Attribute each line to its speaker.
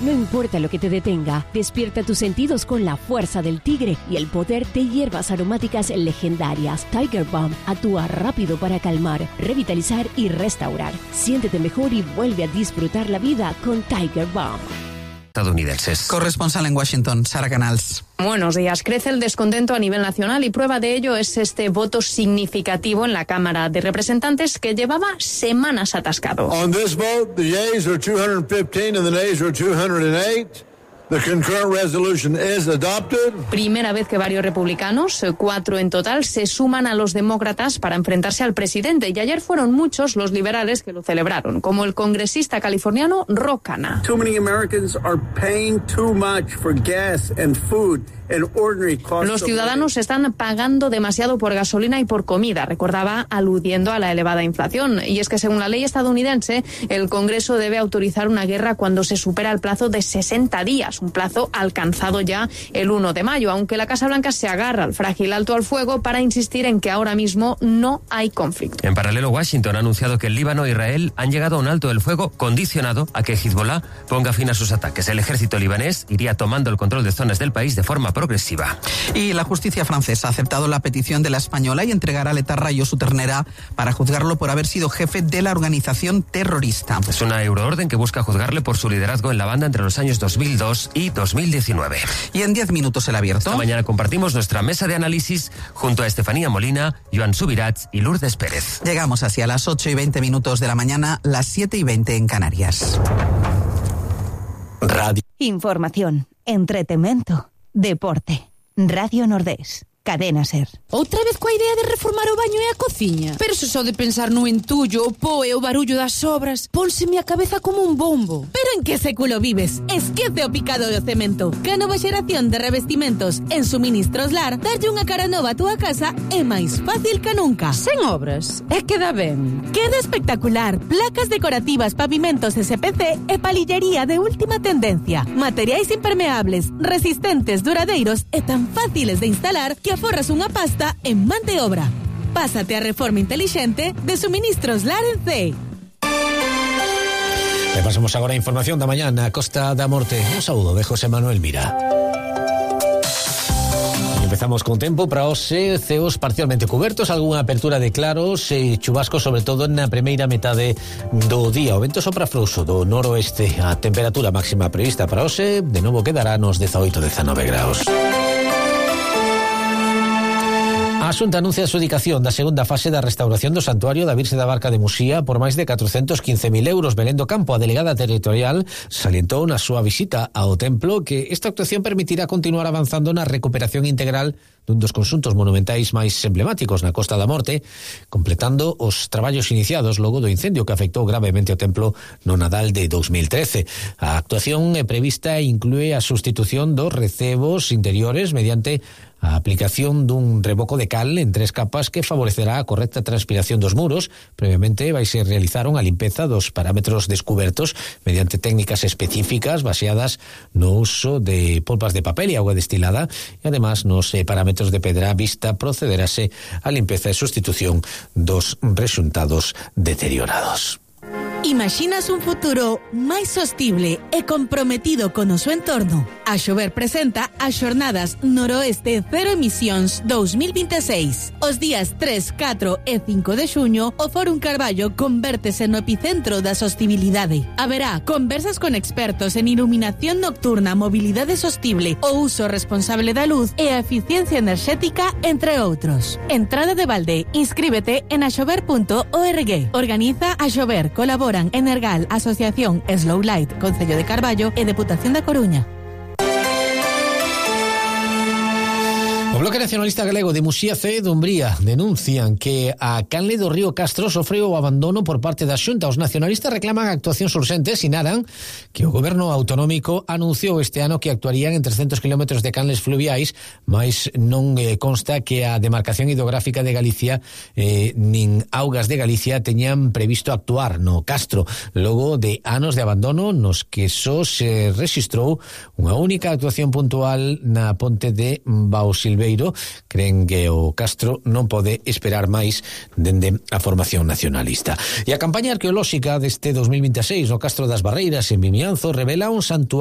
Speaker 1: No importa lo que te detenga, despierta tus sentidos con la fuerza del tigre y el poder de hierbas aromáticas legendarias. Tiger Balm actúa rápido para calmar, revitalizar y restaurar. Siéntete mejor y vuelve a disfrutar la vida con Tiger Balm.
Speaker 2: Estadounidenses.
Speaker 3: Corresponsal en Washington, Sara Canals.
Speaker 4: Buenos días. Crece el descontento a nivel nacional y prueba de ello es este voto significativo en la Cámara de Representantes que llevaba semanas atascado.
Speaker 5: On this vote, the yeas are 215 and the nays are 208. The concurrent resolution is adopted.
Speaker 4: Primera vez que varios republicanos, 4 en total, se suman a los demócratas para enfrentarse al presidente. Y ayer fueron muchos los liberales que lo celebraron, como el congresista californiano Ro Khanna.
Speaker 6: Too many Americans are paying too much for gas and food.
Speaker 4: Los ciudadanos están pagando demasiado por gasolina y por comida, recordaba, aludiendo a la elevada inflación. Y es que según la ley estadounidense, el Congreso debe autorizar una guerra cuando se supera el plazo de 60 días, un plazo alcanzado ya el 1 de mayo, aunque la Casa Blanca se agarra al frágil alto al fuego para insistir en que ahora mismo no hay conflicto.
Speaker 2: En paralelo, Washington ha anunciado que el Líbano e Israel han llegado a un alto del fuego condicionado a que Hezbollah ponga fin a sus ataques. El ejército libanés iría tomando el control de zonas del país de forma progresiva.
Speaker 3: Y la justicia francesa ha aceptado la petición de la española y entregará a Letarra y Josu Ternera para juzgarlo por haber sido jefe de la organización terrorista.
Speaker 2: Es una euroorden que busca juzgarle por su liderazgo en la banda entre los años 2002 y 2019.
Speaker 3: Y en 10 minutos el abierto.
Speaker 2: Esta mañana compartimos nuestra mesa de análisis junto a Estefanía Molina, Joan Subirats y Lourdes Pérez.
Speaker 3: Llegamos así a las 8:20 de la mañana, las 7:20 en Canarias.
Speaker 2: Radio.
Speaker 7: Información, entretenimiento, deporte. Radio Nordés. Cadena Ser.
Speaker 8: Outra vez coa idea de reformar o baño e a cociña. Pero se só de pensar no entullo, o po e o barullo das obras, pónseme a cabeza como un bombo.
Speaker 9: Pero en que século vives? Esquece o picado do cemento. Que a nova xeración de revestimentos en Suministros Lar, darlle unha cara nova a túa casa é máis fácil que nunca.
Speaker 8: Sen obras, é que dá ben.
Speaker 9: Queda espectacular. Placas decorativas, pavimentos SPC e palillería de última tendencia. Materiais impermeables, resistentes, duradeiros e tan fáciles de instalar que aforras unha pasta en man de obra. Pásate a reforma intelixente de Suministros Lar en C.
Speaker 10: Repasamos agora a información da mañá na Costa da Morte. Un saúdo de José Manuel Mira. Empezamos con tempo para hoxe, ceos parcialmente cubertos, algunha apertura de claros e chubascos, sobre todo na primeira metade do día. O vento sopra frouxo do noroeste. A temperatura máxima prevista para hoxe de novo quedará nos 18-19 graus. A Xunta anuncia a adxudicación da segunda fase da restauración do Santuario da Virxe da Barca de Muxía por máis de 415.000 euros. Belén do Campo, a delegada territorial, salientou na súa visita ao templo que esta actuación permitirá continuar avanzando na recuperación integral dun dos conxuntos monumentais máis emblemáticos na Costa da Morte, completando os traballos iniciados logo do incendio que afectou gravemente o templo no Nadal de 2013. A actuación prevista inclúe a sustitución dos recebos interiores mediante a aplicación dun revoco de cal en 3 capas que favorecerá a correcta transpiración dos muros. Previamente vaise realizar unha limpeza dos parámetros descubertos mediante técnicas específicas baseadas no uso de polpas de papel e auga destilada e además nos parámetros de pedra vista procederase a limpeza e sustitución dos rexuntados deteriorados.
Speaker 9: Imaxinas un futuro máis sostible e comprometido con o seu entorno? A Xover presenta as Xornadas Noroeste Cero Emisións 2026. Os días 3, 4 e 5 de xuño, o Fórum Carballo convértese no epicentro da sostibilidade. Haberá conversas con expertos en iluminación nocturna, mobilidade sostible, o uso responsable da luz e a eficiencia enerxética, entre outros. Entrada de balde. Inscríbete en axover.org. Organiza a Xover. Colaboran Energal, Asociación Slow Light, Concello de Carballo e Deputación da Coruña.
Speaker 10: O Bloque Nacionalista Galego de Muxía C e Dumbría denuncian que a canle do río Castro sofre o abandono por parte da Xunta. Os nacionalistas reclaman actuacións urxentes e sinalan que o goberno autonómico anunciou este ano que actuarían en 300 km de canles fluviais, mas non consta que a demarcación hidrográfica de Galicia nin Augas de Galicia teñan previsto actuar no Castro, logo de anos de abandono nos que só se rexistrou unha única actuación puntual na ponte de Bausilveiro. Creen que o Castro non pode esperar máis dende a formación nacionalista. E a campaña arqueolóxica deste 2026 no Castro das Barreiras en Vimianzo revela un santuario